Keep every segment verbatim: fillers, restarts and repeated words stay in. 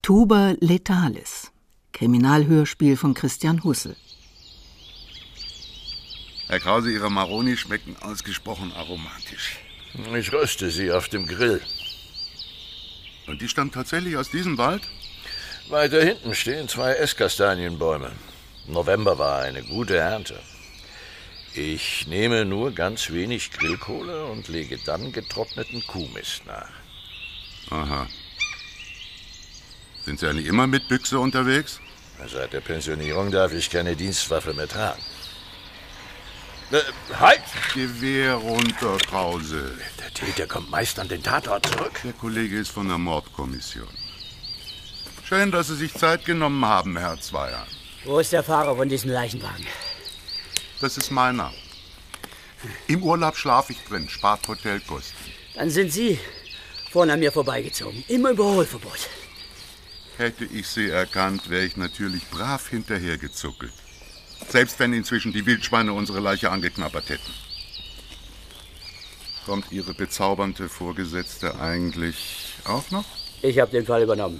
Tuber Letalis. Kriminalhörspiel von Christian Hussel. Herr Krause, Ihre Maroni schmecken ausgesprochen aromatisch. Ich röste sie auf dem Grill. Und die stammt tatsächlich aus diesem Wald? Weiter hinten stehen zwei Esskastanienbäume. November war eine gute Ernte. Ich nehme nur ganz wenig Grillkohle und lege dann getrockneten Kuhmist nach. Aha. Sind Sie eigentlich immer mit Büchse unterwegs? Seit der Pensionierung darf ich keine Dienstwaffe mehr tragen. Äh, halt! Gewehr runter, Krause. Der Täter kommt meist an den Tatort zurück. Der Kollege ist von der Mordkommission. Schön, dass Sie sich Zeit genommen haben, Herr Zweier. Wo ist der Fahrer von diesem Leichenwagen? Das ist meiner. Im Urlaub schlafe ich drin, spart Hotelkosten. Dann sind Sie vorne an mir vorbeigezogen. Immer Überholverbot. Hätte ich Sie erkannt, wäre ich natürlich brav hinterhergezuckelt. Selbst wenn inzwischen die Wildschweine unsere Leiche angeknabbert hätten. Kommt Ihre bezaubernde Vorgesetzte eigentlich auch noch? Ich habe den Fall übernommen.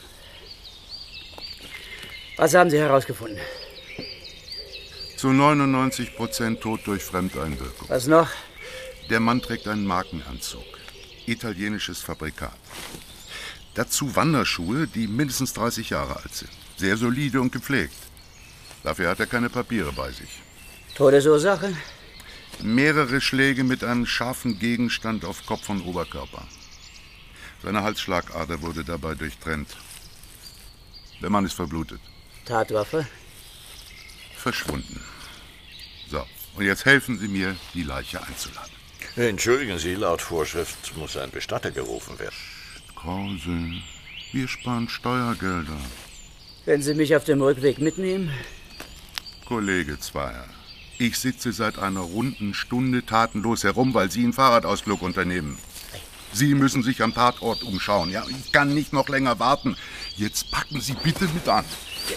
Was haben Sie herausgefunden? Zu neunundneunzig Prozent tot durch Fremdeinwirkung. Was noch? Der Mann trägt einen Markenanzug. Italienisches Fabrikat. Dazu Wanderschuhe, die mindestens dreißig Jahre alt sind. Sehr solide und gepflegt. Dafür hat er keine Papiere bei sich. Todesursache? Mehrere Schläge mit einem scharfen Gegenstand auf Kopf und Oberkörper. Seine Halsschlagader wurde dabei durchtrennt. Der Mann ist verblutet. Tatwaffe? Verschwunden. So, und jetzt helfen Sie mir, die Leiche einzuladen. Entschuldigen Sie, laut Vorschrift muss ein Bestatter gerufen werden. Krause, wir sparen Steuergelder. Wenn Sie mich auf dem Rückweg mitnehmen? Kollege Zweier, ich sitze seit einer runden Stunde tatenlos herum, weil Sie einen Fahrradausflug unternehmen. Sie müssen sich am Tatort umschauen. Ja, ich kann nicht noch länger warten. Jetzt packen Sie bitte mit an.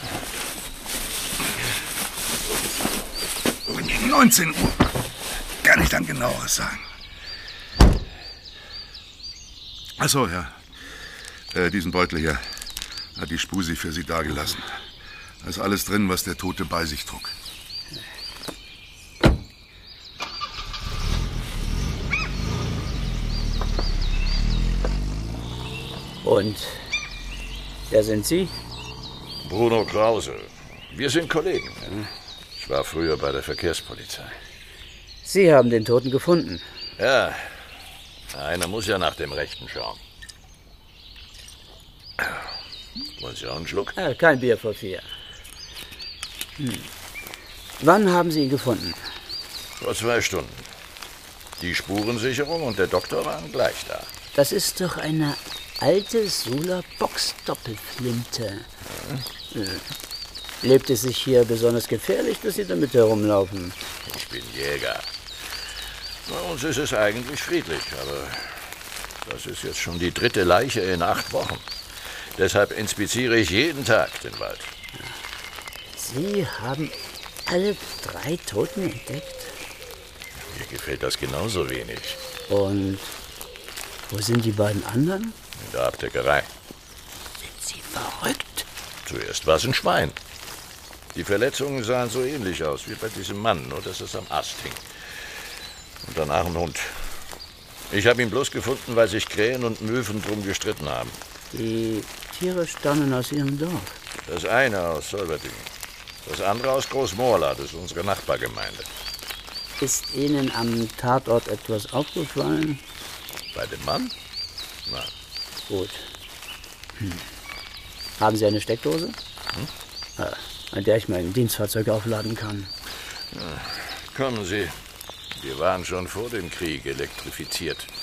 neunzehn Uhr. Kann ich dann genaueres sagen. Ach so, ja. Äh, diesen Beutel hier hat die Spusi für Sie dagelassen. Da ist alles drin, was der Tote bei sich trug. Und wer sind Sie? Bruno Krause. Wir sind Kollegen. Ich war früher bei der Verkehrspolizei. Sie haben den Toten gefunden? Ja, einer muss ja nach dem Rechten schauen. Wollen Sie auch einen Schluck? Ja, kein Bier vor vier. Hm. Wann haben Sie ihn gefunden? Vor zwei Stunden. Die Spurensicherung und der Doktor waren gleich da. Das ist doch eine alte Suler Boxdoppelflinte. Ja. Hm. Lebt es sich hier besonders gefährlich, dass Sie damit herumlaufen? Ich bin Jäger. Bei uns ist es eigentlich friedlich, aber das ist jetzt schon die dritte Leiche in acht Wochen. Deshalb inspiziere ich jeden Tag den Wald. Sie haben alle drei Toten entdeckt? Mir gefällt das genauso wenig. Und wo sind die beiden anderen? In der Abdeckerei. Sind Sie verrückt? Zuerst war es ein Schwein. Die Verletzungen sahen so ähnlich aus wie bei diesem Mann, nur dass es am Ast hing. Und danach ein Hund. Ich habe ihn bloß gefunden, weil sich Krähen und Möwen drum gestritten haben. Die Tiere stammen aus Ihrem Dorf? Das eine aus Solberdingen. Das andere aus Großmorla, das ist unsere Nachbargemeinde. Ist Ihnen am Tatort etwas aufgefallen? Bei dem Mann? Nein. Gut. Hm. Haben Sie eine Steckdose? Hm? Ja, an der ich mein Dienstfahrzeug aufladen kann. Ja, kommen Sie. Wir waren schon vor dem Krieg elektrifiziert.